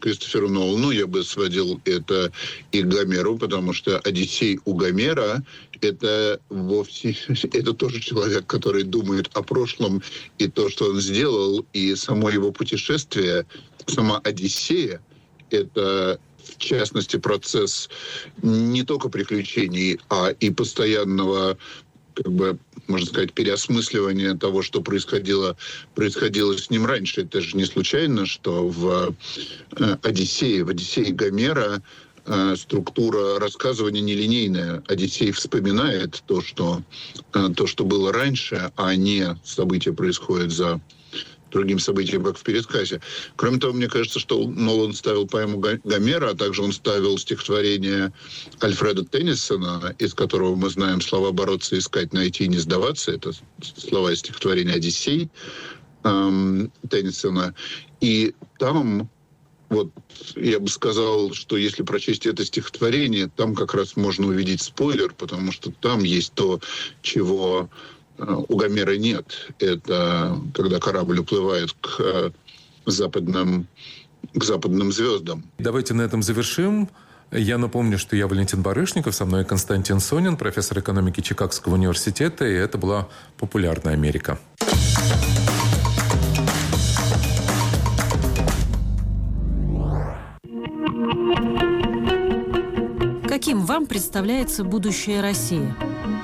Кристоферу Нолану, я бы сводил это и к Гомеру, потому что «Одиссей» у Гомера — это вовсе... Это тоже человек, который думает о прошлом и то, что он сделал, и само его путешествие, сама «Одиссея» — это, в частности, процесс не только приключений, а и постоянного, можно сказать, переосмысливание того, что происходило с ним раньше. Это же не случайно, что в «Одиссее», Гомера структура рассказывания нелинейная. Одиссей вспоминает то, что было раньше, а не события происходят за другим событиям, как в пересказе. Кроме того, мне кажется, что Нолан ставил поэму Гомера, а также он ставил стихотворение Альфреда Теннисона, из которого мы знаем слова «бороться, искать, найти, не сдаваться». Это слова из стихотворения «Одиссей» Теннисона. И там, я бы сказал, что если прочесть это стихотворение, там как раз можно увидеть спойлер, потому что там есть то, чего у Гомера нет. Это когда корабль уплывает к западным звездам. Давайте на этом завершим. Я напомню, что я Валентин Барышников, со мной Константин Сонин, профессор экономики Чикагского университета, и это была «Популярная Америка». Каким вам представляется будущее России?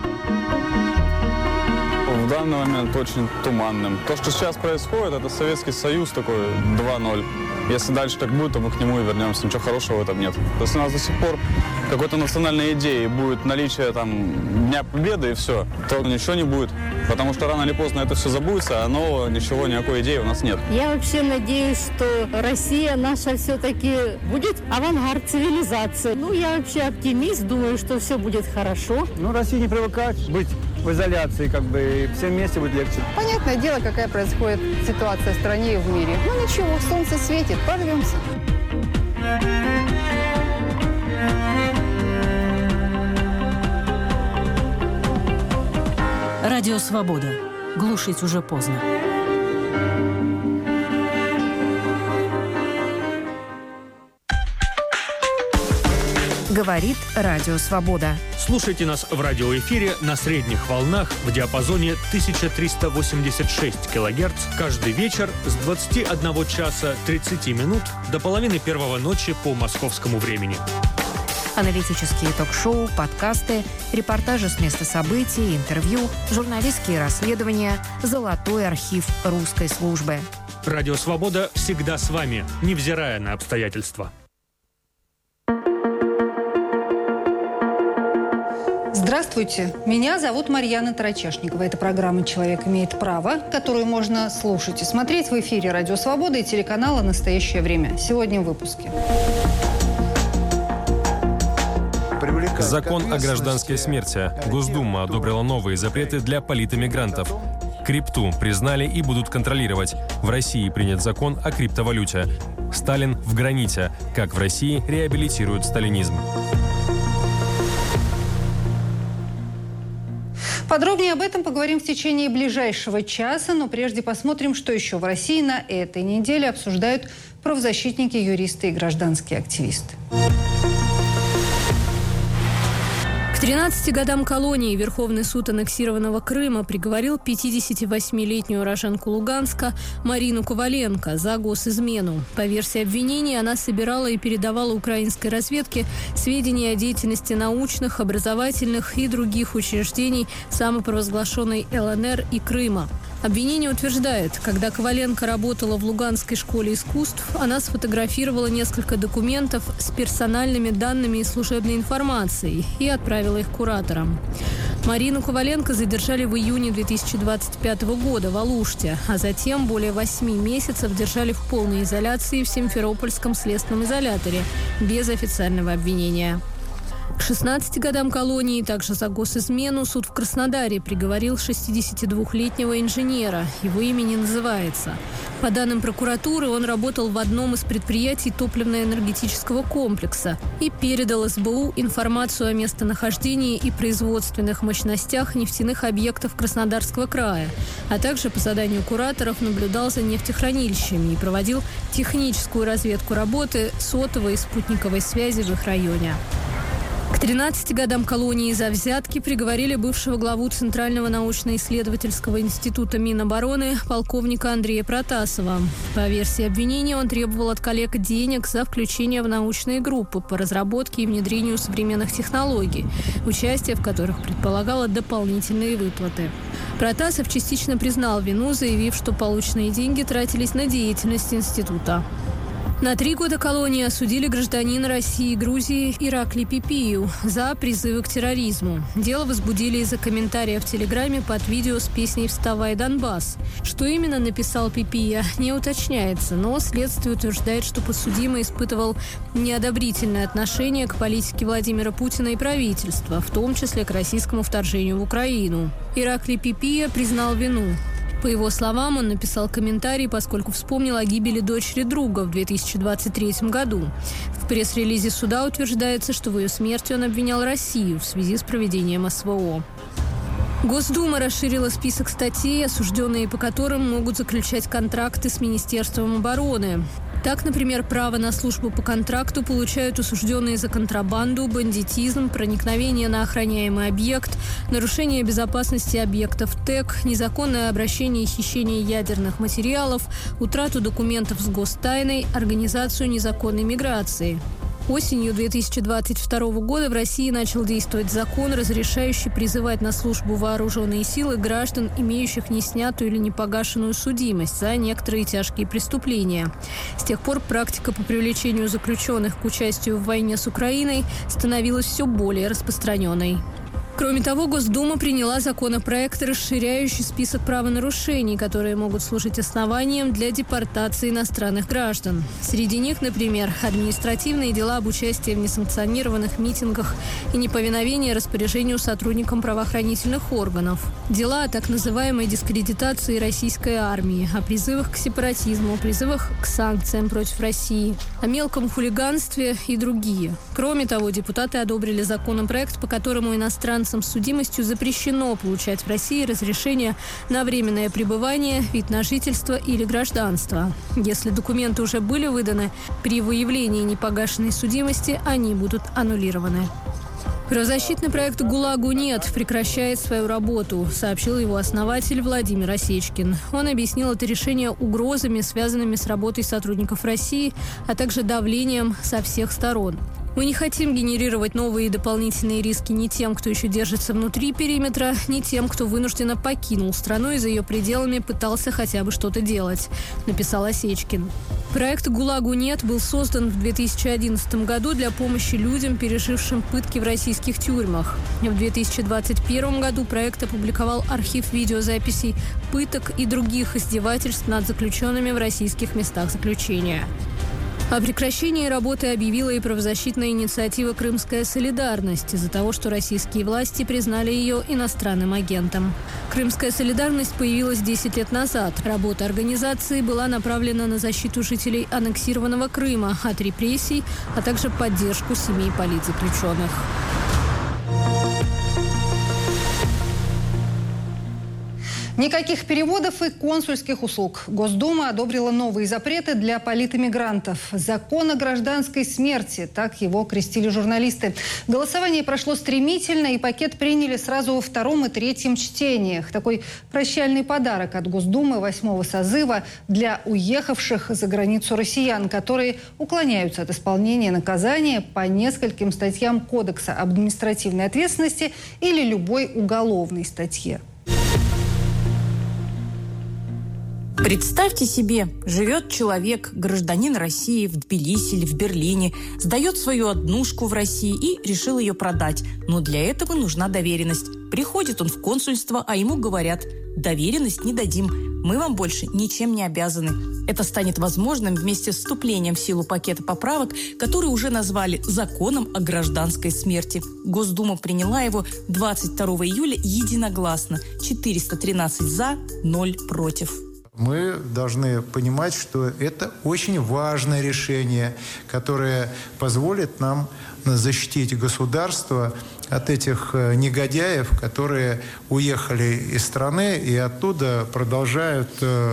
В данный момент очень туманным. То, что сейчас происходит, это Советский Союз такой 2.0. Если дальше так будет, то мы к нему и вернемся. Ничего хорошего в этом нет. То есть у нас до сих пор какой-то национальной идеи будет наличие Дня Победы и все, то ничего не будет. Потому что рано или поздно это все забудется, а нового никакой идеи у нас нет. Я вообще надеюсь, что Россия наша все-таки будет авангард цивилизации. Я вообще оптимист, думаю, что все будет хорошо. России не привыкать быть в изоляции, и всем вместе будет легче. Понятное дело, какая происходит ситуация в стране и в мире. Ничего, солнце светит, прорвемся. Радио «Свобода». Глушить уже поздно. Говорит Радио «Свобода». Слушайте нас в радиоэфире на средних волнах в диапазоне 1386 кГц каждый вечер с 21 часа 30 минут до половины первого ночи по московскому времени. Аналитические ток-шоу, подкасты, репортажи с места событий, интервью, журналистские расследования, золотой архив русской службы. Радио «Свобода» всегда с вами, невзирая на обстоятельства. Здравствуйте, меня зовут Марьяна Тарачешникова. Это программа «Человек имеет право», которую можно слушать и смотреть в эфире «Радио Свобода» и телеканала «Настоящее время». Сегодня в выпуске. Закон о гражданской смерти. Госдума одобрила новые запреты для политэмигрантов. Крипту признали и будут контролировать. В России принят закон о криптовалюте. Сталин в граните. Как в России реабилитируют сталинизм. Подробнее об этом поговорим в течение ближайшего часа, но прежде посмотрим, что еще в России на этой неделе обсуждают правозащитники, юристы и гражданские активисты. К 13 годам колонии Верховный суд аннексированного Крыма приговорил 58-летнюю уроженку Луганска Марину Коваленко за госизмену. По версии обвинения, она собирала и передавала украинской разведке сведения о деятельности научных, образовательных и других учреждений самопровозглашенной ЛНР и Крыма. Обвинение утверждает, когда Коваленко работала в Луганской школе искусств, она сфотографировала несколько документов с персональными данными и служебной информацией и отправила их кураторам. Марину Коваленко задержали в июне 2025 года в Алуште, а затем более 8 месяцев держали в полной изоляции в Симферопольском следственном изоляторе без официального обвинения. К 16 годам колонии, также за госизмену, суд в Краснодаре приговорил 62-летнего инженера. Его имя не называется. По данным прокуратуры, он работал в одном из предприятий топливно-энергетического комплекса и передал СБУ информацию о местонахождении и производственных мощностях нефтяных объектов Краснодарского края, а также по заданию кураторов наблюдал за нефтехранилищами и проводил техническую разведку работы сотовой и спутниковой связи в их районе. К 13 годам колонии за взятки приговорили бывшего главу Центрального научно-исследовательского института Минобороны полковника Андрея Протасова. По версии обвинения, он требовал от коллег денег за включение в научные группы по разработке и внедрению современных технологий, участие в которых предполагало дополнительные выплаты. Протасов частично признал вину, заявив, что полученные деньги тратились на деятельность института. На 3 года колонии осудили гражданина России и Грузии Иракли Пипию за призывы к терроризму. Дело возбудили из-за комментариев в Телеграме под видео с песней «Вставай, Донбасс». Что именно написал Пипия, не уточняется, но следствие утверждает, что подсудимый испытывал неодобрительное отношение к политике Владимира Путина и правительства, в том числе к российскому вторжению в Украину. Иракли Пипия признал вину. По его словам, он написал комментарий, поскольку вспомнил о гибели дочери друга в 2023 году. В пресс-релизе суда утверждается, что в ее смерти он обвинял Россию в связи с проведением СВО. Госдума расширила список статей, осужденные по которым могут заключать контракты с Министерством обороны. Так, например, право на службу по контракту получают осужденные за контрабанду, бандитизм, проникновение на охраняемый объект, нарушение безопасности объектов ТЭК, незаконное обращение и хищение ядерных материалов, утрату документов с гостайной, организацию незаконной миграции. Осенью 2022 года в России начал действовать закон, разрешающий призывать на службу вооруженные силы граждан, имеющих неснятую или непогашенную судимость за некоторые тяжкие преступления. С тех пор практика по привлечению заключенных к участию в войне с Украиной становилась все более распространенной. Кроме того, Госдума приняла законопроект, расширяющий список правонарушений, которые могут служить основанием для депортации иностранных граждан. Среди них, например, административные дела об участии в несанкционированных митингах и неповиновении распоряжению сотрудникам правоохранительных органов. Дела о так называемой дискредитации российской армии, о призывах к сепаратизму, призывах к санкциям против России, о мелком хулиганстве и другие. Кроме того, депутаты одобрили законопроект, по которому иностранцам с судимостью запрещено получать в России разрешение на временное пребывание, вид на жительство или гражданство. Если документы уже были выданы, при выявлении непогашенной судимости они будут аннулированы. Правозащитный проект «ГУЛАГу нет» прекращает свою работу, сообщил его основатель Владимир Осечкин. Он объяснил это решение угрозами, связанными с работой сотрудников России, а также давлением со всех сторон. Мы не хотим генерировать новые и дополнительные риски ни тем, кто еще держится внутри периметра, ни тем, кто вынужденно покинул страну и за ее пределами пытался хотя бы что-то делать, написал Осечкин. Проект «ГУЛАГу нет» был создан в 2011 году для помощи людям, пережившим пытки в российских тюрьмах. В 2021 году проект опубликовал архив видеозаписей пыток и других издевательств над заключенными в российских местах заключения. О прекращении работы объявила и правозащитная инициатива «Крымская солидарность» из-за того, что российские власти признали ее иностранным агентом. «Крымская солидарность» появилась 10 лет назад. Работа организации была направлена на защиту жителей аннексированного Крыма от репрессий, а также поддержку семей политзаключенных. Никаких переводов и консульских услуг. Госдума одобрила новые запреты для политэмигрантов. Закон о гражданской смерти, так его крестили журналисты. Голосование прошло стремительно, и пакет приняли сразу во втором и третьем чтениях. Такой прощальный подарок от Госдумы 8-го созыва для уехавших за границу россиян, которые уклоняются от исполнения наказания по нескольким статьям Кодекса об административной ответственности или любой уголовной статье. Представьте себе, живет человек, гражданин России в Тбилиси или в Берлине, сдает свою однушку в России и решил ее продать. Но для этого нужна доверенность. Приходит он в консульство, а ему говорят: доверенность не дадим. Мы вам больше ничем не обязаны. Это станет возможным вместе с вступлением в силу пакета поправок, который уже назвали «Законом о гражданской смерти». Госдума приняла его 22 июля единогласно. 413 за, 0 против. Мы должны понимать, что это очень важное решение, которое позволит нам защитить государство от этих негодяев, которые уехали из страны и оттуда продолжают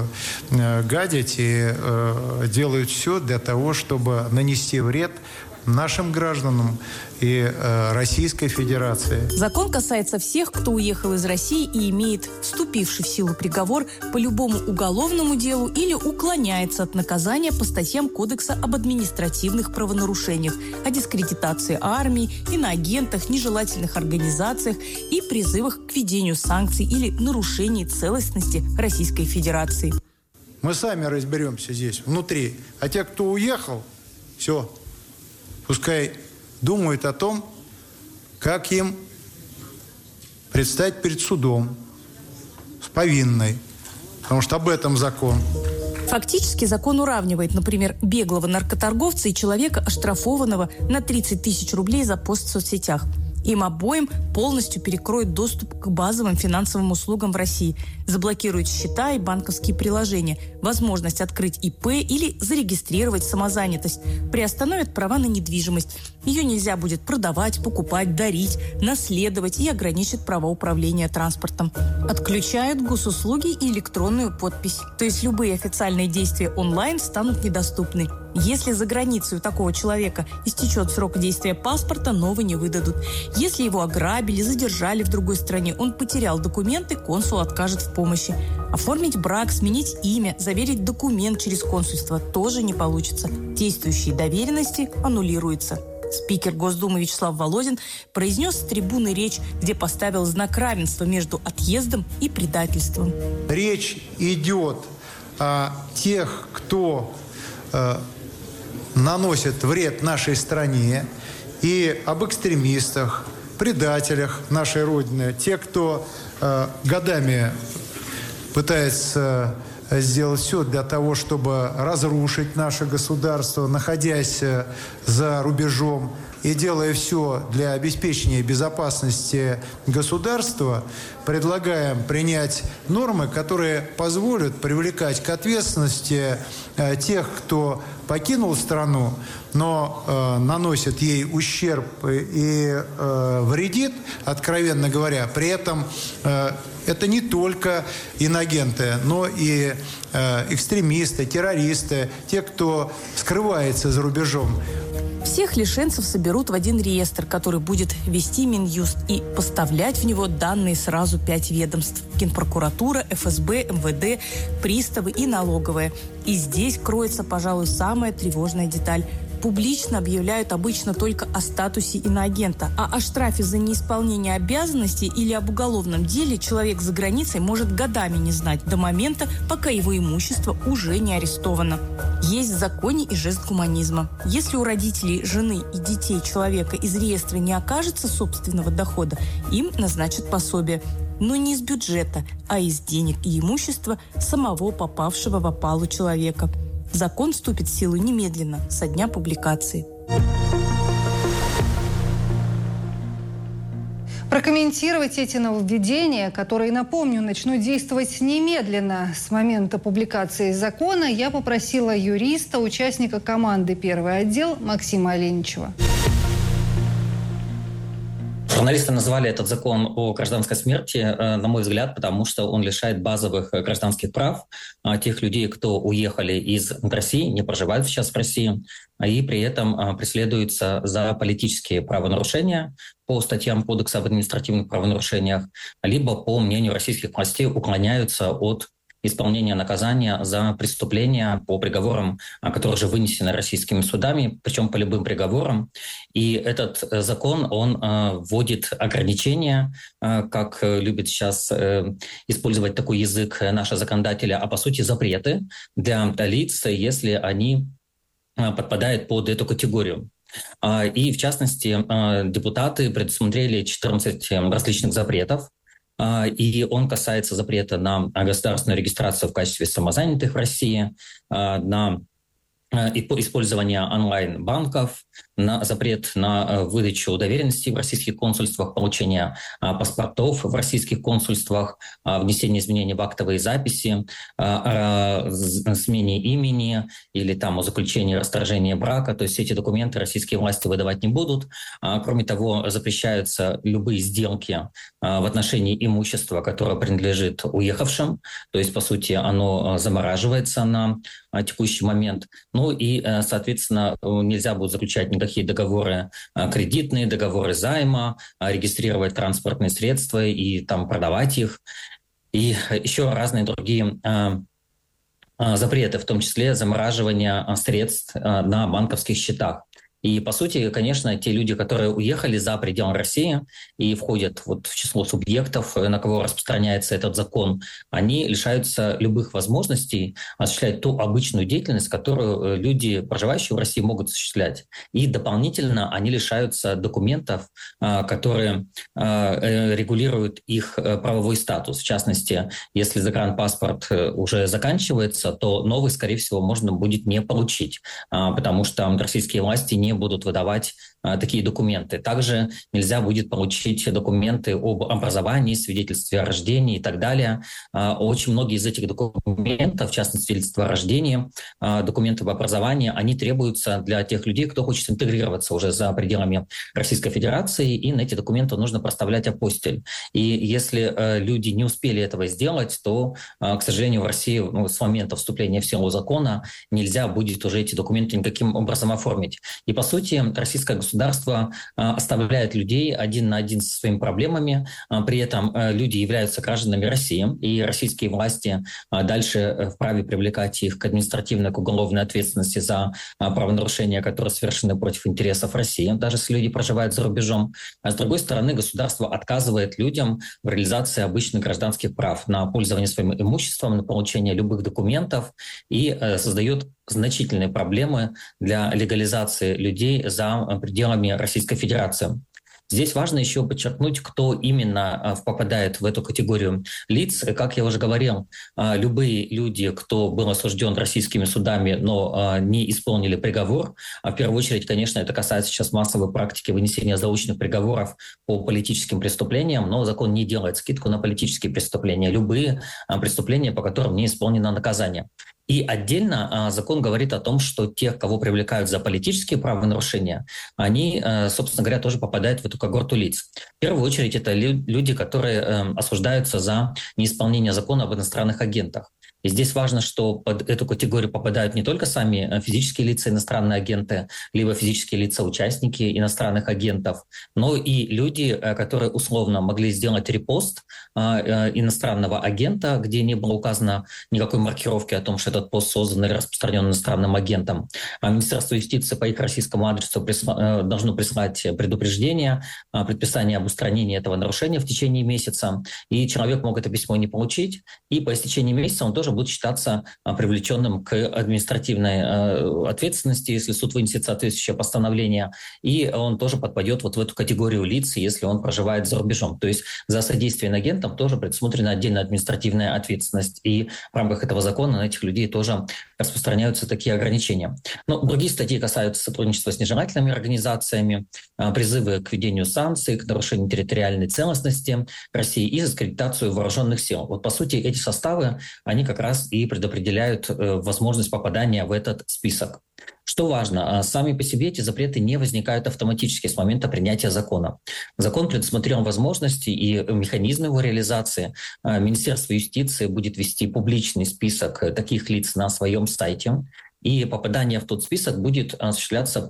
гадить и делают все для того, чтобы нанести вред нашим гражданам и Российской Федерации. Закон касается всех, кто уехал из России и имеет вступивший в силу приговор по любому уголовному делу или уклоняется от наказания по статьям Кодекса об административных правонарушениях, о дискредитации армии, иноагентах, нежелательных организациях и призывах к введению санкций или нарушении целостности Российской Федерации. Мы сами разберемся здесь, внутри. А те, кто уехал, все, пускай думают о том, как им предстать перед судом с повинной. Потому что об этом закон. Фактически закон уравнивает, например, беглого наркоторговца и человека, оштрафованного на 30 тысяч рублей за пост в соцсетях. Им обоим полностью перекроет доступ к базовым финансовым услугам в России, заблокирует счета и банковские приложения, возможность открыть ИП или зарегистрировать самозанятость, приостановит права на недвижимость. Ее нельзя будет продавать, покупать, дарить, наследовать и ограничит права управления транспортом. Отключают госуслуги и электронную подпись. То есть любые официальные действия онлайн станут недоступны. Если за границей у такого человека истечет срок действия паспорта, новый не выдадут. Если его ограбили, задержали в другой стране, он потерял документы, консул откажет в помощи. Оформить брак, сменить имя, заверить документ через консульство тоже не получится. Действующие доверенности аннулируются. Спикер Госдумы Вячеслав Володин произнес с трибуны речь, где поставил знак равенства между отъездом и предательством. Речь идет о тех, кто наносит вред нашей стране, и об экстремистах, предателях нашей Родины, те, кто годами пытается сделать все для того, чтобы разрушить наше государство, находясь за рубежом и делая все для обеспечения безопасности государства, предлагаем принять нормы, которые позволят привлекать к ответственности тех, кто покинул страну, но наносит ей ущерб и вредит, откровенно говоря. При этом это не только инагенты, но и экстремисты, террористы, те, кто скрывается за рубежом. Всех лишенцев соберут в один реестр, который будет вести Минюст и поставлять в него данные сразу 5 ведомств – Генпрокуратура, ФСБ, МВД, приставы и налоговая. И здесь кроется, пожалуй, самая тревожная деталь. Публично объявляют обычно только о статусе иноагента, а о штрафе за неисполнение обязанностей или об уголовном деле человек за границей может годами не знать до момента, пока его имущество уже не арестовано. Есть в законе и жест гуманизма. Если у родителей, жены и детей человека из реестра не окажется собственного дохода, им назначат пособие. Но не из бюджета, а из денег и имущества самого попавшего в опалу человека. Закон вступит в силу немедленно, со дня публикации. Прокомментировать эти нововведения, которые, напомню, начнут действовать немедленно с момента публикации закона, я попросила юриста, участника команды «Первый отдел» Максима Оленичева. Журналисты назвали этот закон о гражданской смерти, на мой взгляд, потому что он лишает базовых гражданских прав тех людей, кто уехали из России, не проживают сейчас в России, и при этом преследуются за политические правонарушения по статьям Кодекса об административных правонарушениях, либо, по мнению российских властей, уклоняются от исполнения наказания за преступления по приговорам, которые уже вынесены российскими судами, причем по любым приговорам. И этот закон, он вводит ограничения, как любит сейчас использовать такой язык наши законодатели, а по сути запреты для лиц, если они подпадают под эту категорию. И в частности, депутаты предусмотрели 14 различных запретов И он касается запрета на государственную регистрацию в качестве самозанятых в России, на использование онлайн-банков, на запрет на выдачу доверенностей в российских консульствах, получение паспортов в российских консульствах, внесение изменений в актовые записи, смене имени или там о заключении расторжения брака. То есть эти документы российские власти выдавать не будут. Кроме того, запрещаются любые сделки в отношении имущества, которое принадлежит уехавшим. То есть, по сути, оно замораживается на текущий момент. Ну и, соответственно, нельзя будет заключать никакие договоры кредитные, договоры займа, регистрировать транспортные средства и там продавать их. И еще разные другие запреты, в том числе замораживание средств на банковских счетах. И, по сути, конечно, те люди, которые уехали за пределы России и входят вот в число субъектов, на кого распространяется этот закон, они лишаются любых возможностей осуществлять ту обычную деятельность, которую люди, проживающие в России, могут осуществлять. И дополнительно они лишаются документов, которые регулируют их правовой статус. В частности, если загранпаспорт уже заканчивается, то новый, скорее всего, можно будет не получить, потому что российские власти не будут выдавать такие документы. Также нельзя будет получить документы об образовании, свидетельстве о рождении и так далее. Очень многие из этих документов, в частности, свидетельство о рождении, документы об образовании, они требуются для тех людей, кто хочет интегрироваться уже за пределами Российской Федерации, и на эти документы нужно проставлять апостиль. И если люди не успели этого сделать, то, к сожалению, в России с момента вступления в силу закона нельзя будет уже эти документы никаким образом оформить. И, по сути, российское государство оставляет людей один на один со своими проблемами. При этом люди являются гражданами России, и российские власти дальше вправе привлекать их к административной, к уголовной ответственности за правонарушения, которые совершены против интересов России, даже если люди проживают за рубежом. А с другой стороны, государство отказывает людям в реализации обычных гражданских прав на пользование своим имуществом, на получение любых документов и создает значительные проблемы для легализации людей за пределами Российской Федерации. Здесь важно еще подчеркнуть, кто именно попадает в эту категорию лиц. Как я уже говорил, любые люди, кто был осужден российскими судами, но не исполнили приговор, в первую очередь, конечно, это касается сейчас массовой практики вынесения заочных приговоров по политическим преступлениям, но закон не делает скидку на политические преступления, любые преступления, по которым не исполнено наказание. И отдельно закон говорит о том, что тех, кого привлекают за политические правонарушения, они, собственно говоря, тоже попадают в эту когорту лиц. В первую очередь это люди, которые осуждаются за неисполнение закона об иностранных агентах. И здесь важно, что под эту категорию попадают не только сами физические лица, иностранные агенты, либо физические лица, участники иностранных агентов, но и люди, которые условно могли сделать репост иностранного агента, где не было указано никакой маркировки о том, что этот пост создан или распространен иностранным агентом. Министерство юстиции по их российскому адресу должно прислать предупреждение, предписание об устранении этого нарушения в течение месяца, и человек мог это письмо не получить, и по истечении месяца он тоже будет считаться привлеченным к административной ответственности, если суд вынесет соответствующее постановление, и он тоже подпадет вот в эту категорию лиц, если он проживает за рубежом. То есть за содействие инагентам тоже предусмотрена отдельная административная ответственность, и в рамках этого закона на этих людей тоже распространяются такие ограничения. Но другие статьи касаются сотрудничества с нежелательными организациями, призывы к введению санкций, к нарушению территориальной целостности России и дискредитацию вооруженных сил. Вот по сути эти составы, они как раз и предопределяют возможность попадания в этот список. Что важно, сами по себе эти запреты не возникают автоматически с момента принятия закона. Закон предусмотрел возможности и механизмы его реализации. Министерство юстиции будет вести публичный список таких лиц на своем сайте, и попадание в тот список будет осуществляться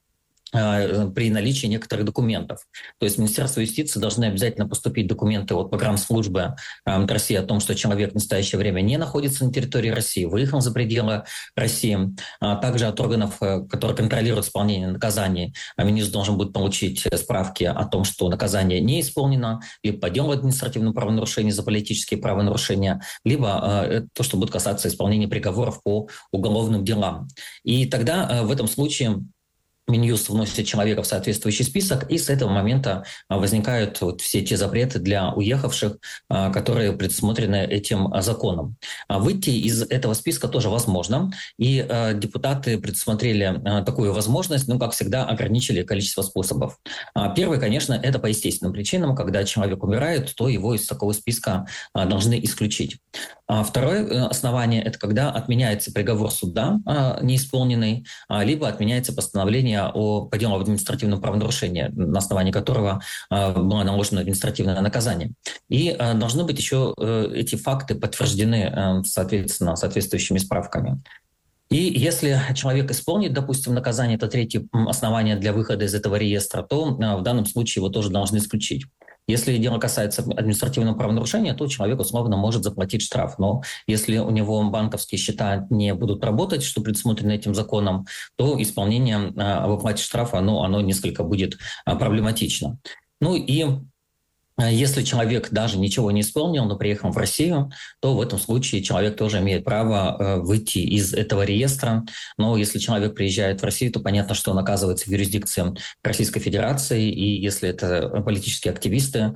при наличии некоторых документов. То есть Министерство юстиции должны обязательно поступить документы от погранслужбы России о том, что человек в настоящее время не находится на территории России, выехал за пределы России. Также от органов, которые контролируют исполнение наказаний, министр должен будет получить справки о том, что наказание не исполнено, либо по делу административного правонарушения за политические правонарушения, либо то, что будет касаться исполнения приговоров по уголовным делам. И тогда в этом случае Минюст вносит человека в соответствующий список, и с этого момента возникают вот все те запреты для уехавших, которые предусмотрены этим законом. Выйти из этого списка тоже возможно, и депутаты предусмотрели такую возможность, как всегда, ограничили количество способов. Первый, конечно, это по естественным причинам, когда человек умирает, то его из такого списка должны исключить. Второе основание – это когда отменяется приговор суда неисполненный, либо отменяется постановление по делу об административном правонарушении, на основании которого было наложено административное наказание. И должны быть еще эти факты подтверждены, соответственно, соответствующими справками. И если человек исполнит, допустим, наказание, это третье основание для выхода из этого реестра, то в данном случае его тоже должны исключить. Если дело касается административного правонарушения, то человек условно может заплатить штраф. Но если у него банковские счета не будут работать, что предусмотрено этим законом, то исполнение об оплате штрафа оно несколько будет проблематично. И если человек даже ничего не исполнил, но приехал в Россию, то в этом случае человек тоже имеет право выйти из этого реестра. Но если человек приезжает в Россию, то понятно, что он оказывается в юрисдикции Российской Федерации, и если это политические активисты,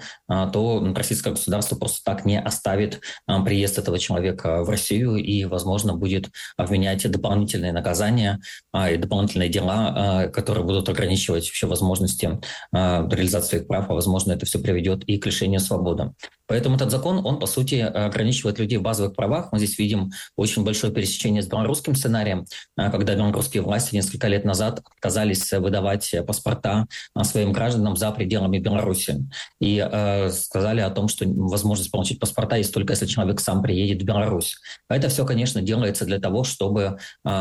то российское государство просто так не оставит приезд этого человека в Россию и, возможно, будет вменять дополнительные наказания и дополнительные дела, которые будут ограничивать вообще возможности реализации своих прав, а, возможно, это все приведет и к лишению свободы. Поэтому этот закон, он, по сути, ограничивает людей в базовых правах. Мы здесь видим очень большое пересечение с белорусским сценарием, когда белорусские власти несколько лет назад отказались выдавать паспорта своим гражданам за пределами Беларуси. И сказали о том, что возможность получить паспорта есть только если человек сам приедет в Беларусь. Это все, конечно, делается для того, чтобы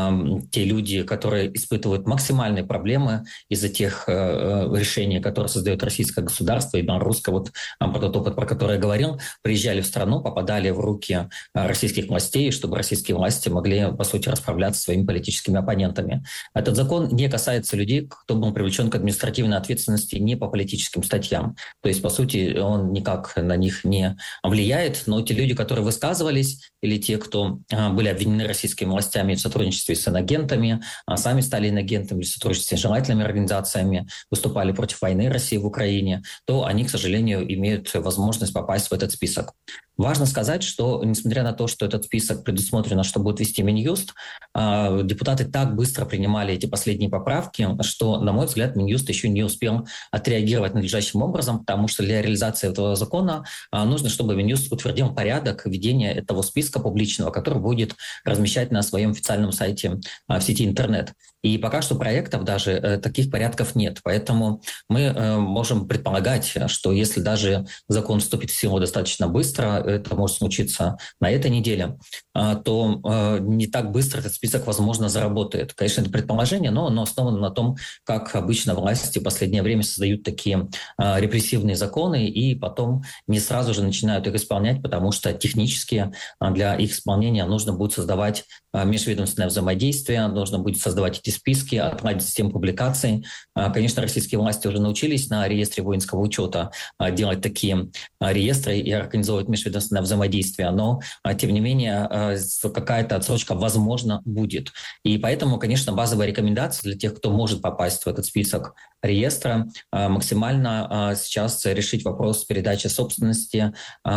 те люди, которые испытывают максимальные проблемы из-за тех решений, которые создает российское государство и белорусское, вот про тот опыт, про который я говорил, приезжали в страну, попадали в руки российских властей, чтобы российские власти могли, по сути, расправляться со своими политическими оппонентами. Этот закон не касается людей, кто был привлечен к административной ответственности не по политическим статьям. То есть, по сути, он никак на них не влияет, но те люди, которые высказывались, или те, кто были обвинены российскими властями в сотрудничестве с инагентами, сами стали инагентами или в сотрудничестве с желательными организациями, выступали против войны России в Украине, то они, к сожалению, имеют возможность попасть в этот список. Важно сказать, что несмотря на то, что этот список предусмотрено, что будет вести Минюст, депутаты так быстро принимали эти последние поправки, что, на мой взгляд, Минюст еще не успел отреагировать надлежащим образом, потому что для реализации этого закона нужно, чтобы Минюст утвердил порядок ведения этого списка публичного, который будет размещать на своем официальном сайте в сети интернет. И пока что проектов даже таких порядков нет. Поэтому мы можем предполагать, что если даже закон вступит в силу достаточно быстро, это может случиться на этой неделе, то не так быстро этот список, возможно, заработает. Конечно, это предположение, но оно основано на том, как обычно власти в последнее время создают такие репрессивные законы и потом не сразу же начинают их исполнять, потому что технически для их исполнения нужно будет создавать межведомственное взаимодействие, нужно будет создавать эти списки, отладить систему публикаций. Конечно, российские власти уже научились на реестре воинского учета делать такие реестры и организовывать межведомственное взаимодействие, но, тем не менее, какая-то отсрочка, возможно, будет. И поэтому, конечно, базовая рекомендация для тех, кто может попасть в этот список реестра, максимально сейчас решить вопрос передачи собственности,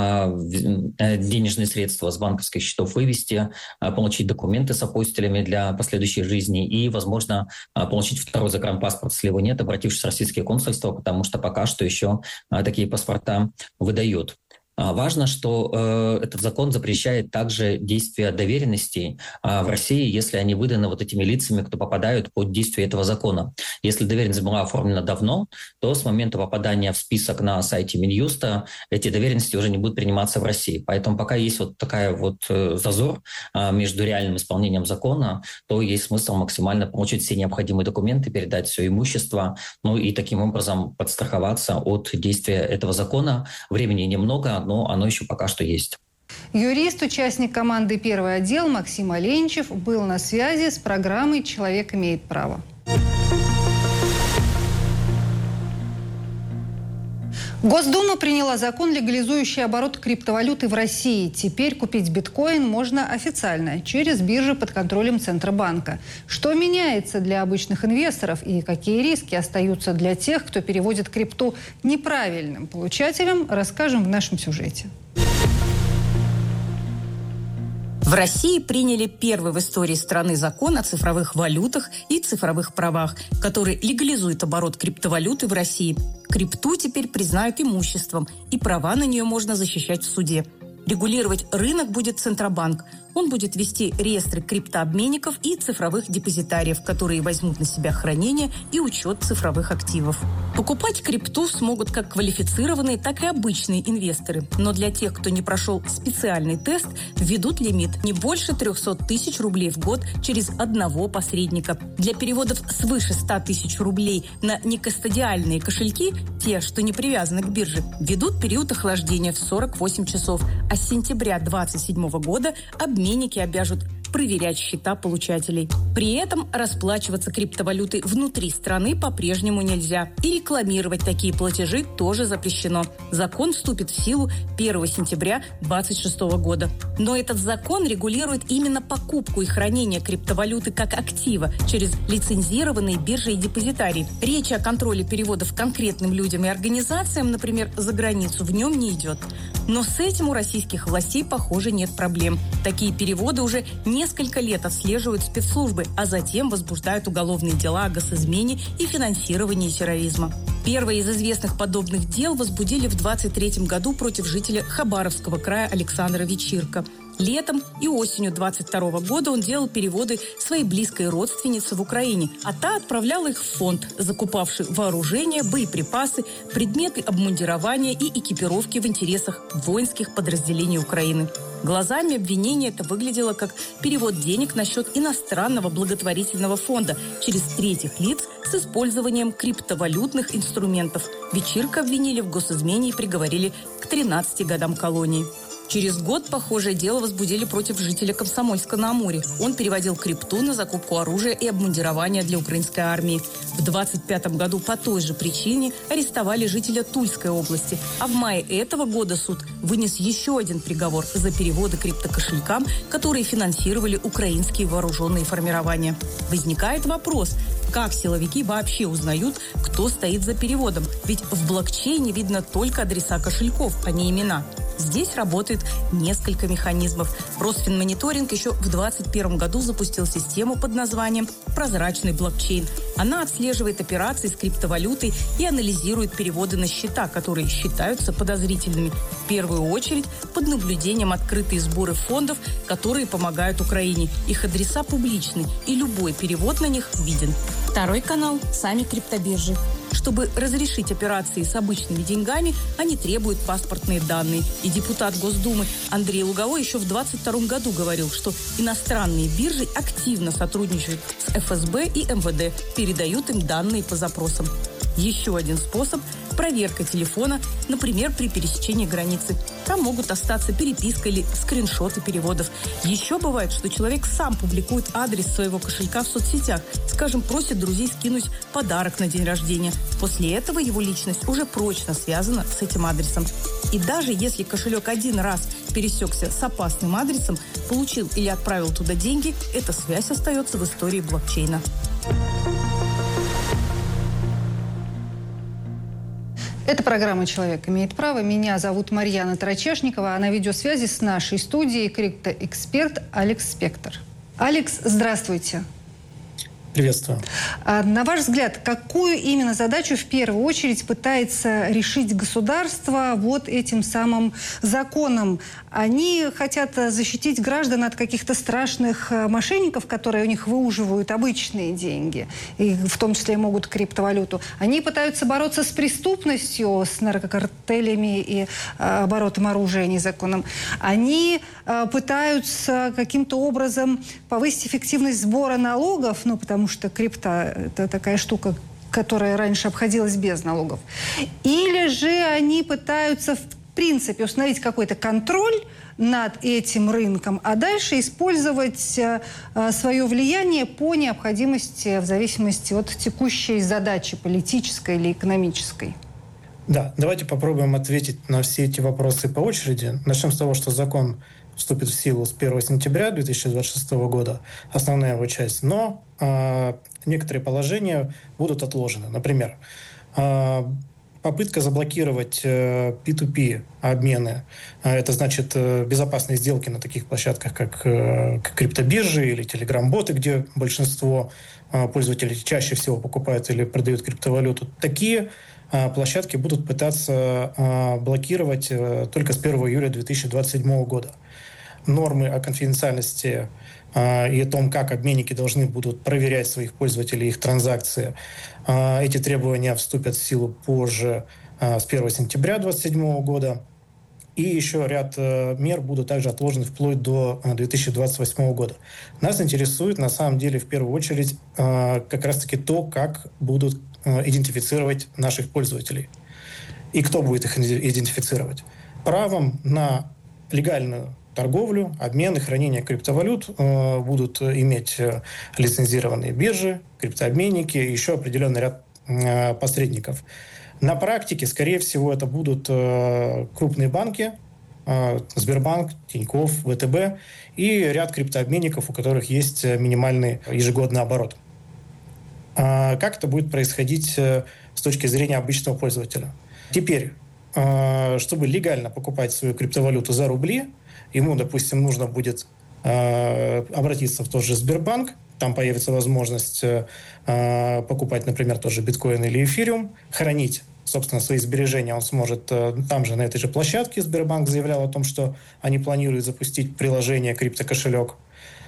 денежные средства с банковских счетов вывести, получить документы с апостилями для последующей жизни и, возможно, получить второй загранпаспорт, если его нет, обратившись в российские консульства, потому что пока что еще такие паспорта выдают. Важно, что этот закон запрещает также действия доверенностей в России, если они выданы вот этими лицами, кто попадают под действие этого закона. Если доверенность была оформлена давно, то с момента попадания в список на сайте Минюста эти доверенности уже не будут приниматься в России. Поэтому пока есть вот такая вот зазор между реальным исполнением закона, то есть смысл максимально получить все необходимые документы, передать все имущество, ну и таким образом подстраховаться от действия этого закона. Времени немного, но оно еще пока что есть. Юрист, участник команды «Первый отдел» Максим Оленичев был на связи с программой «Человек имеет право». Госдума приняла закон, легализующий оборот криптовалюты в России. Теперь купить биткоин можно официально, через биржи под контролем Центробанка. Что меняется для обычных инвесторов и какие риски остаются для тех, кто переводит крипту неправильным получателям, расскажем в нашем сюжете. В России приняли первый в истории страны закон о цифровых валютах и цифровых правах, который легализует оборот криптовалюты в России. Крипту теперь признают имуществом, и права на нее можно защищать в суде. Регулировать рынок будет Центробанк. Он будет вести реестры криптообменников и цифровых депозитариев, которые возьмут на себя хранение и учет цифровых активов. Покупать крипту смогут как квалифицированные, так и обычные инвесторы. Но для тех, кто не прошел специальный тест, введут лимит не больше 300 тысяч рублей в год через одного посредника. Для переводов свыше 100 тысяч рублей на некастодиальные кошельки, те, что не привязаны к бирже, введут период охлаждения в 48 часов. А с сентября 2027 года обменники обяжут проверять счета получателей. При этом расплачиваться криптовалютой внутри страны по-прежнему нельзя. И рекламировать такие платежи тоже запрещено. Закон вступит в силу 1 сентября 2026 года. Но этот закон регулирует именно покупку и хранение криптовалюты как актива через лицензированные биржи и депозитарии. Речи о контроле переводов конкретным людям и организациям, например, за границу, в нем не идет. Но с этим у российских властей, похоже, нет проблем. Такие переводы уже несколько лет отслеживают спецслужбы, а затем возбуждают уголовные дела о госизмене и финансировании терроризма. Первое из известных подобных дел возбудили в 2023 году против жителя Хабаровского края Александра Вечирко. Летом и осенью 2022 года он делал переводы своей близкой родственнице в Украине, а та отправляла их в фонд, закупавший вооружение, боеприпасы, предметы обмундирования и экипировки в интересах воинских подразделений Украины. Глазами обвинения это выглядело как перевод денег на счет иностранного благотворительного фонда через третьих лиц с использованием криптовалютных инструментов. Вечирко обвинили в госизмене и приговорили к 13 годам колонии. Через год похожее дело возбудили против жителя Комсомольска-на-Амуре. Он переводил крипту на закупку оружия и обмундирования для украинской армии. В 2025 году по той же причине арестовали жителя Тульской области. А в мае этого года суд вынес еще один приговор за переводы криптокошелькам, которые финансировали украинские вооруженные формирования. Возникает вопрос, как силовики вообще узнают, кто стоит за переводом? Ведь в блокчейне видно только адреса кошельков, а не имена. Здесь работает несколько механизмов. Росфинмониторинг еще в 2021 году запустил систему под названием «Прозрачный блокчейн». Она отслеживает операции с криптовалютой и анализирует переводы на счета, которые считаются подозрительными. В первую очередь под наблюдением открытые сборы фондов, которые помогают Украине. Их адреса публичны, и любой перевод на них виден. Второй канал – сами криптобиржи. Чтобы разрешить операции с обычными деньгами, они требуют паспортные данные. И депутат Госдумы Андрей Луговой еще в 2022 году говорил, что иностранные биржи активно сотрудничают с ФСБ и МВД, передают им данные по запросам. Еще один способ – проверка телефона, например, при пересечении границы. Там могут остаться переписка или скриншоты переводов. Еще бывает, что человек сам публикует адрес своего кошелька в соцсетях. Скажем, просит друзей скинуть подарок на день рождения. После этого его личность уже прочно связана с этим адресом. И даже если кошелек один раз пересекся с опасным адресом, получил или отправил туда деньги, эта связь остается в истории блокчейна. Это программа «Человек имеет право». Меня зовут Марьяна Тарачешникова, а на видеосвязи с нашей студией криптоэксперт Алекс Спектр. Алекс, здравствуйте. Приветствую. На ваш взгляд, какую именно задачу в первую очередь пытается решить государство вот этим самым законом? Они хотят защитить граждан от каких-то страшных мошенников, которые у них выуживают обычные деньги, и в том числе могут криптовалюту. Они пытаются бороться с преступностью, с наркокартелями и оборотом оружия незаконным. Они пытаются каким-то образом повысить эффективность сбора налогов, ну, потому что крипта – это такая штука, которая раньше обходилась без налогов. Или же они пытаются, в принципе, установить какой-то контроль над этим рынком, а дальше использовать свое влияние по необходимости, в зависимости от текущей задачи, политической или экономической. Да, давайте попробуем ответить на все эти вопросы по очереди. Начнем с того, что закон вступит в силу с 1 сентября 2026 года, основная его часть, но некоторые положения будут отложены. Например, попытка заблокировать P2P обмены, это значит безопасные сделки на таких площадках, как криптобиржи или телеграм-боты, где большинство пользователей чаще всего покупают или продают криптовалюту. Такие площадки будут пытаться блокировать только с 1 июля 2027 года. Нормы о конфиденциальности и о том, как обменники должны будут проверять своих пользователей, их транзакции, эти требования вступят в силу позже, с 1 сентября 2027 года. И еще ряд мер будут также отложены вплоть до 2028 года. Нас интересует, на самом деле, в первую очередь, как раз-таки то, как будут идентифицировать наших пользователей. И кто будет их идентифицировать. Правом на легальную торговлю, обмен и хранение криптовалют будут иметь лицензированные биржи, криптообменники и еще определенный ряд посредников. На практике, скорее всего, это будут крупные банки, Сбербанк, Тинькофф, ВТБ и ряд криптообменников, у которых есть минимальный ежегодный оборот. Как это будет происходить с точки зрения обычного пользователя? Теперь, чтобы легально покупать свою криптовалюту за рубли, ему, допустим, нужно будет обратиться в тот же Сбербанк, там появится возможность покупать, например, тоже биткоин или эфириум, хранить, собственно, свои сбережения он сможет там же, на этой же площадке. Сбербанк заявлял о том, что они планируют запустить приложение криптокошелек.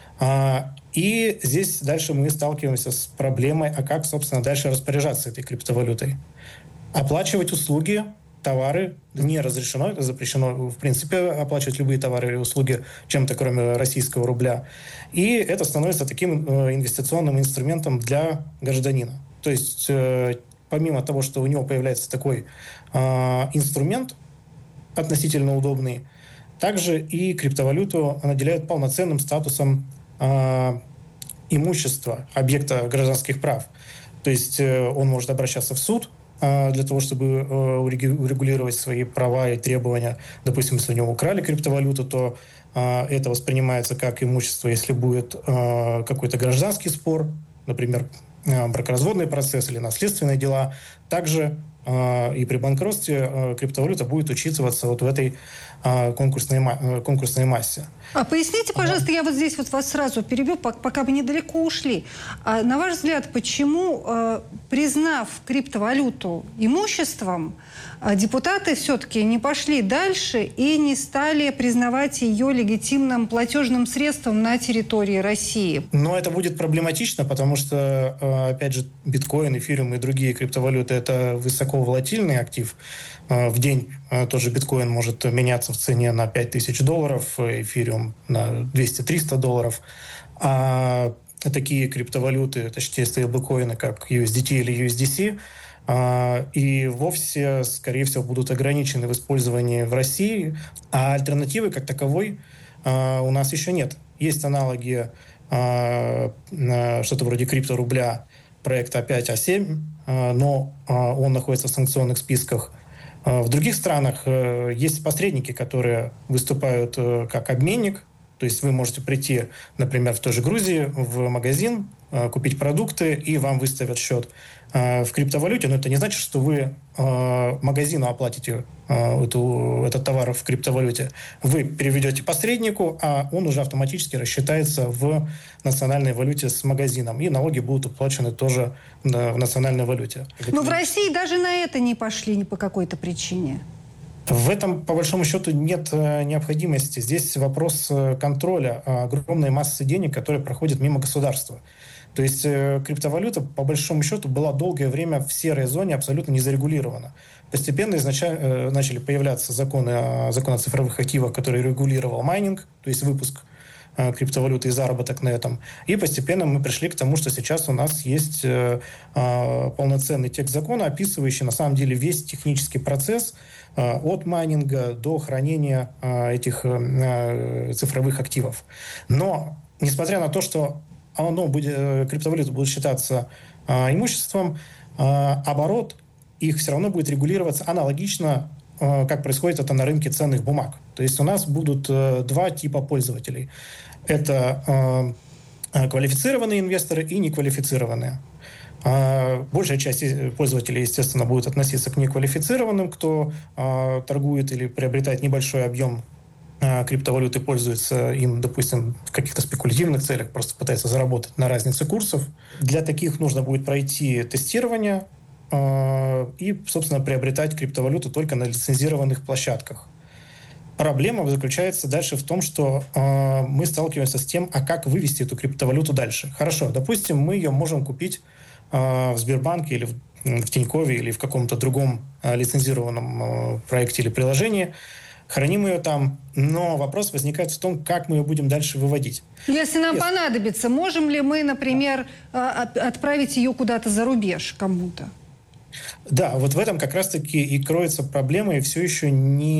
И здесь дальше мы сталкиваемся с проблемой, а как, собственно, дальше распоряжаться этой криптовалютой. Оплачивать услуги, товары не разрешено, это запрещено, в принципе, оплачивать любые товары или услуги чем-то, кроме российского рубля. И это становится таким инвестиционным инструментом для гражданина. То есть, помимо того, что у него появляется такой инструмент относительно удобный, также и криптовалюту наделяют полноценным статусом имущества, объекта гражданских прав. То есть он может обращаться в суд для того, чтобы урегулировать свои права и требования. Допустим, если у него украли криптовалюту, то это воспринимается как имущество, если будет какой-то гражданский спор, например, бракоразводный процесс или наследственные дела. Также и при банкротстве криптовалюта будет учитываться вот в этой конкурсной массе. А поясните, пожалуйста, я вот здесь вот вас сразу перебью, пока вы недалеко ушли. На ваш взгляд, почему, признав криптовалюту имуществом, депутаты все-таки не пошли дальше и не стали признавать ее легитимным платежным средством на территории России? Но это будет проблематично, потому что, опять же, биткоин, эфириум и другие криптовалюты – это высоковолатильный актив. В день тоже биткоин может меняться в цене на $5000, эфириум на $200-300. А такие криптовалюты, точнее стейблкоины, как USDT или USDC, и вовсе, скорее всего, будут ограничены в использовании в России, а альтернативы как таковой у нас еще нет. Есть аналоги что-то вроде крипторубля проекта 5А7, но он находится в санкционных списках. В других странах есть посредники, которые выступают как обменник. То есть вы можете прийти, например, в той же Грузии в магазин, купить продукты, и вам выставят счет в криптовалюте. Но это не значит, что вы магазину оплатите этот товар в криптовалюте. Вы переведете посреднику, а он уже автоматически рассчитается в национальной валюте с магазином. И налоги будут уплачены тоже в национальной валюте. Но в России даже на это не пошли ни по какой-то причине. В этом, по большому счету, нет необходимости. Здесь вопрос контроля огромной массы денег, которые проходят мимо государства. То есть криптовалюта, по большому счету, была долгое время в серой зоне, абсолютно не зарегулирована. Постепенно начали появляться закон о цифровых активах, который регулировал майнинг, то есть выпуск криптовалюты и заработок на этом. И постепенно мы пришли к тому, что сейчас у нас есть полноценный текст закона, описывающий на самом деле весь технический процесс от майнинга до хранения этих цифровых активов. Но, несмотря на то, что криптовалюта будет считаться имуществом, оборот их все равно будет регулироваться аналогично, как происходит это на рынке ценных бумаг. То есть у нас будут два типа пользователей. Это квалифицированные инвесторы и неквалифицированные. Большая часть пользователей, естественно, будет относиться к неквалифицированным, кто торгует или приобретает небольшой объем криптовалюты, пользуется им, допустим, в каких-то спекулятивных целях, просто пытается заработать на разнице курсов. Для таких нужно будет пройти тестирование и, собственно, приобретать криптовалюту только на лицензированных площадках. Проблема заключается дальше в том, что мы сталкиваемся с тем, а как вывести эту криптовалюту дальше. Хорошо, допустим, мы ее можем купить в Сбербанке или в Тинькове или в каком-то другом лицензированном проекте или приложении, храним ее там, но вопрос возникает в том, как мы ее будем дальше выводить. Если нам понадобится, можем ли мы, например, отправить ее куда-то за рубеж кому-то? Да, вот в этом как раз-таки и кроется проблема, и все еще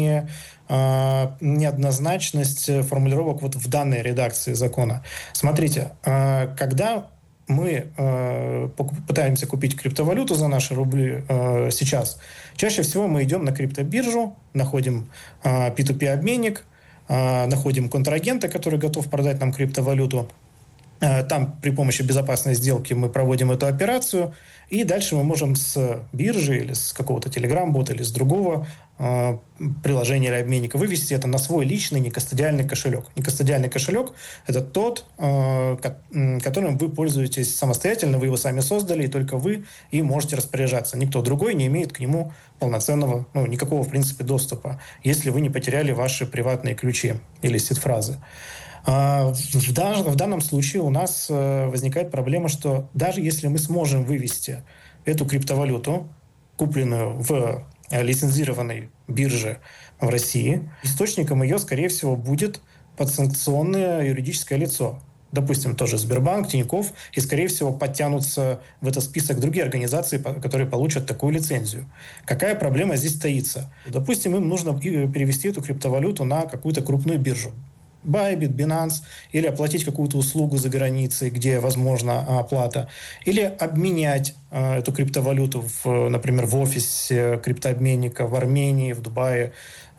неоднозначность формулировок вот в данной редакции закона. Смотрите, когда мы пытаемся купить криптовалюту за наши рубли сейчас, чаще всего мы идем на криптобиржу, находим P2P-обменник, находим контрагента, который готов продать нам криптовалюту. Там при помощи безопасной сделки мы проводим эту операцию, и дальше мы можем с биржи или с какого-то Telegram-бота или с другого приложения или обменника вывести это на свой личный некастодиальный кошелек. Некастодиальный кошелек – это тот, которым вы пользуетесь самостоятельно, вы его сами создали, и только вы им можете распоряжаться. Никто другой не имеет к нему полноценного, никакого, в принципе, доступа, если вы не потеряли ваши приватные ключи или сид-фразы. В данном случае у нас возникает проблема, что даже если мы сможем вывести эту криптовалюту, купленную в лицензированной бирже в России, источником ее, скорее всего, будет подсанкционное юридическое лицо. Допустим, тоже Сбербанк, Тинькофф, и, скорее всего, подтянутся в этот список другие организации, которые получат такую лицензию. Какая проблема здесь таится? Допустим, им нужно перевести эту криптовалюту на какую-то крупную биржу. Bybit, Binance, или оплатить какую-то услугу за границей, где возможна оплата, или обменять эту криптовалюту, например, в офисе криптообменника в Армении, в Дубае,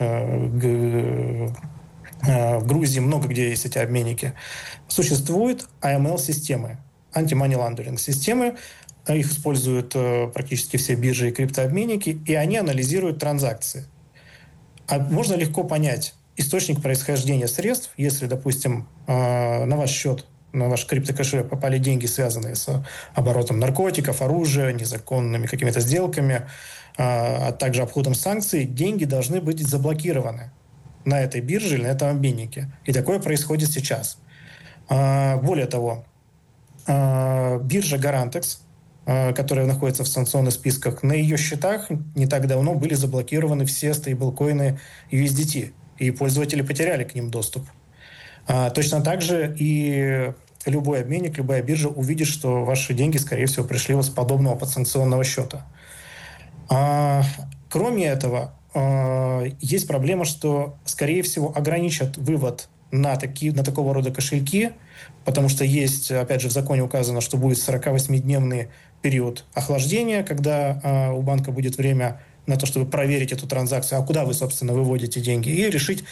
в Грузии, много где есть эти обменники. Существуют AML-системы, anti-money laundering системы, их используют практически все биржи и криптообменники, и они анализируют транзакции. А можно легко понять источник происхождения средств, если, допустим, на ваш счет, на ваш криптокошелек попали деньги, связанные с оборотом наркотиков, оружия, незаконными какими-то сделками, а также обходом санкций, деньги должны быть заблокированы на этой бирже или на этом обменнике. И такое происходит сейчас. Более того, биржа Garantex, которая находится в санкционных списках, на ее счетах не так давно были заблокированы все стейблкоины USDT, и пользователи потеряли к ним доступ. Точно так же и любой обменник, любая биржа увидит, что ваши деньги, скорее всего, пришли с подобного подсанкционного счета. Кроме этого, есть проблема, что, скорее всего, ограничат вывод на такого рода кошельки, потому что есть, опять же, в законе указано, что будет 48-дневный период охлаждения, когда у банка будет время на то, чтобы проверить эту транзакцию, а куда вы, собственно, выводите деньги, и решить,